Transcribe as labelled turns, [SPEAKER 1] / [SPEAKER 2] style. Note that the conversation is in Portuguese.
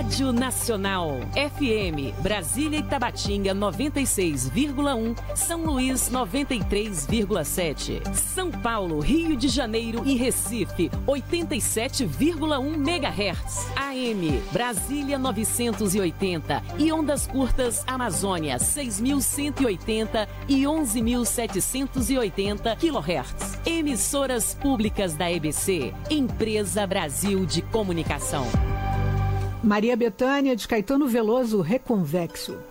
[SPEAKER 1] Rádio Nacional. FM, Brasília e Tabatinga 96,1, São Luís 93,7. São Paulo, Rio de Janeiro e Recife 87,1 MHz. AM, Brasília 980 e ondas curtas Amazônia 6.180 e 11.780 kHz. Emissoras públicas da EBC, Empresa Brasil de Comunicação.
[SPEAKER 2] Maria Bethânia de Caetano Veloso, Reconvexo.